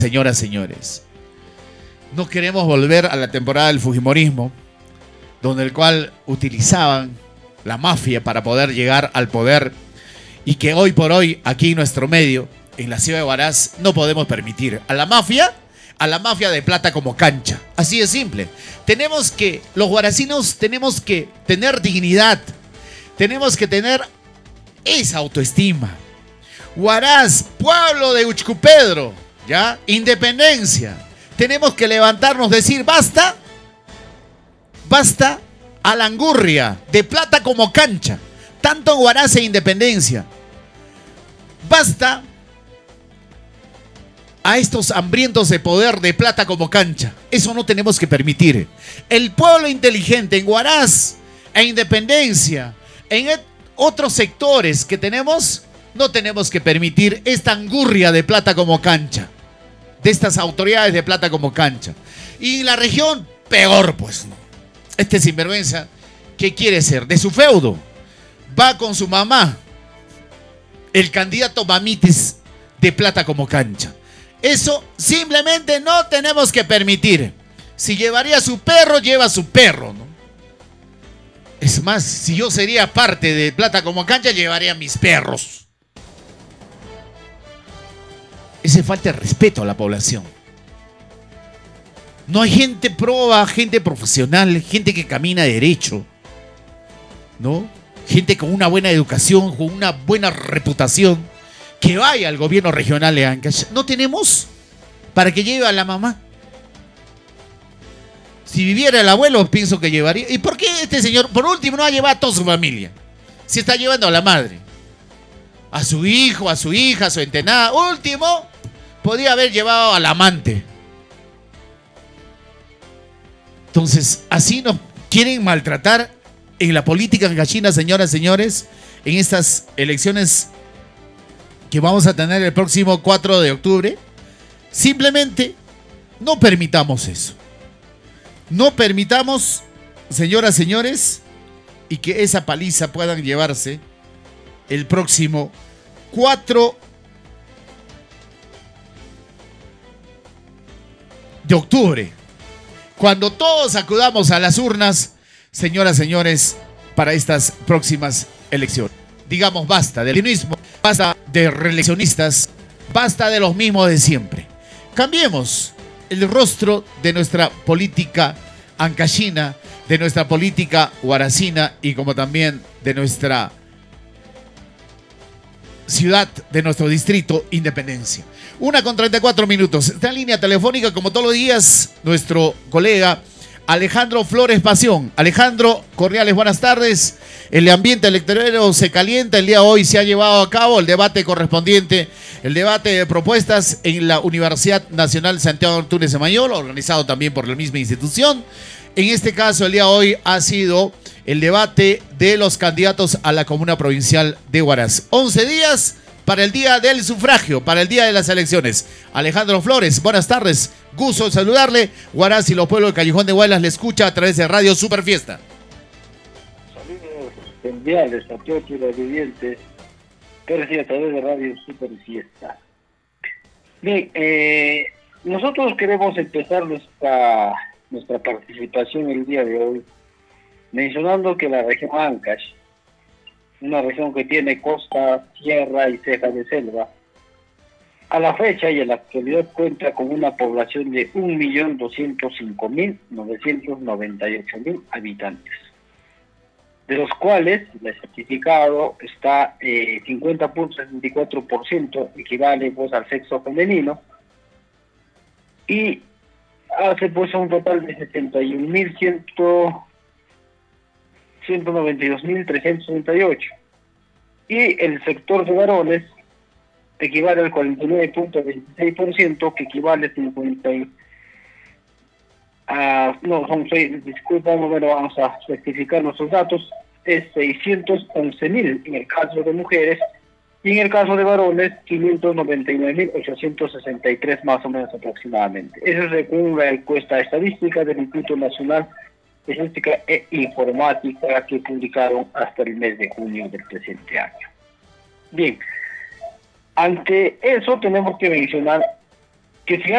Señoras, señores, no queremos volver a la temporada del fujimorismo, donde el cual utilizaban la mafia para poder llegar al poder y que hoy por hoy, aquí en nuestro medio, en la ciudad de Huaraz, no podemos permitir a la mafia de plata como cancha. Así de simple. Los huaracinos tenemos que tener dignidad, tenemos que tener esa autoestima. Huaraz, pueblo de Uchcupedro, ¿ya? Independencia. Tenemos que levantarnos, decir basta a la angurria de plata como cancha, tanto en Huaraz e Independencia. Basta a estos hambrientos de poder de plata como cancha. Eso no tenemos que permitir. El pueblo inteligente en Huaraz e Independencia, en otros sectores que tenemos, no tenemos que permitir esta angurria de plata como cancha, de estas autoridades de plata como cancha. Y en la región, peor, pues, ¿no? Este sinvergüenza, ¿qué quiere ser? De su feudo. Va con su mamá, el candidato Mamitis de plata como cancha. Eso simplemente no tenemos que permitir. Si llevaría a su perro, lleva a su perro, ¿no? Es más, si yo sería parte de plata como cancha, llevaría a mis perros. Ese falta de respeto a la población. No hay gente proba, gente profesional, gente que camina derecho, ¿no? Gente con una buena educación, con una buena reputación, que vaya al gobierno regional de Ancash. ¿No tenemos para que lleve a la mamá? Si viviera el abuelo, pienso que llevaría. ¿Y por qué este señor, por último, no ha llevado a toda su familia? Si está llevando a la madre, a su hijo, a su hija, a su entenada. Último, podría haber llevado al amante. Entonces, así nos quieren maltratar en la política ancashina, señoras, señores, en estas elecciones que vamos a tener el próximo 4 de octubre. Simplemente no permitamos eso. No permitamos, señoras, señores, y que esa paliza puedan llevarse el próximo 4 de octubre. Cuando todos acudamos a las urnas, señoras, señores, para estas próximas elecciones. Digamos, basta del mismo, basta de reeleccionistas, basta de los mismos de siempre. Cambiemos el rostro de nuestra política ancashina, de nuestra política huaracina y como también de nuestra ciudad, de nuestro distrito Independencia. 1:34. Está en línea telefónica, como todos los días, nuestro colega Alejandro Flores Pasión. Alejandro Corriales, buenas tardes. El ambiente electoral se calienta. El día de hoy se ha llevado a cabo el debate correspondiente, el debate de propuestas en la Universidad Nacional Santiago Antúnez de Mayol, organizado también por la misma institución. En este caso, el día de hoy ha sido el debate de los candidatos a la comuna provincial de Huaraz. 11 días para el día del sufragio, para el día de las elecciones. Alejandro Flores, buenas tardes. Gusto de saludarle. Huaraz y los pueblos del Callejón de Huaylas le escucha a través de Radio Super Fiesta. Saludos cordiales a todos los vivientes, pero sí a través de Radio Super Fiesta. Bien, nosotros queremos empezar nuestra participación el día de hoy mencionando que la región Ancash, una región que tiene costa, sierra y ceja de selva, a la fecha y en la actualidad cuenta con una población de 1.205.998 habitantes, de los cuales el certificado está 50.64%, equivale pues al sexo femenino, y hace pues un total de 192.368. Y el sector de varones equivale al 49.26%, que equivale a 50 no, son 6, disculpa, bueno, vamos a rectificar nuestros datos, es 611.000 en el caso de mujeres, y en el caso de varones 599.863 más o menos aproximadamente. Eso es según la encuesta estadística del Instituto Nacional de Estadística e Informática que publicaron hasta el mes de junio del presente año. Bien, ante eso tenemos que mencionar que si